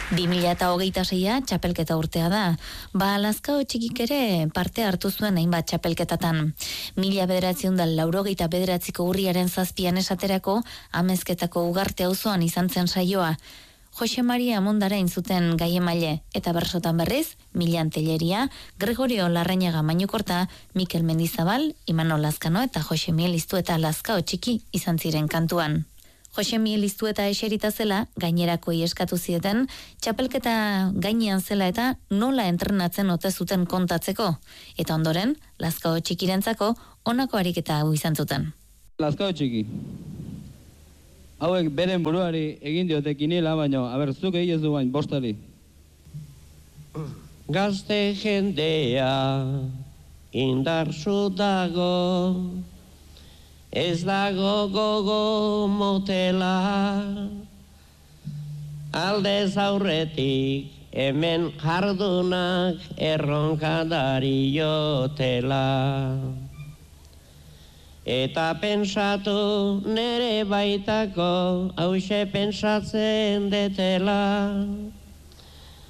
2026a txapelketa urtea da. Lazkao txikik ere parte hartu zuen hainbat txapelketatan. 1989ko urriaren 7 esaterako Amezketako Ugarte auzoan izan zen saioa. Jose Maria Mundarain zuten gai emaile eta bersotan berriz, Milian Telleria, Gregorio Larrañaga Mainukorta, Mikel Mendizabal, Imanol Lazkano eta Jose Miel Iztueta Lazkao txiki izan ziren kantuan. Jose Miel Iztueta eserita zela, gainerakoi eskatu zieten, txapelketa gainean zela eta nola entrenatzen ote zuten kontatzeko. Eta ondoren, Lazkao txikirentzako honako ariketa hau izan zuten. Lazkao txiki. Hauek beren buruari egin diote kinila, baina, zuk egin ez du bain, bostari. Gazte jendea indartsu dago, ez dago gogo motela, aldez aurretik hemen jardunak erronkadari jotela. Eta pensatu nere baitako hause pentsatzen detela.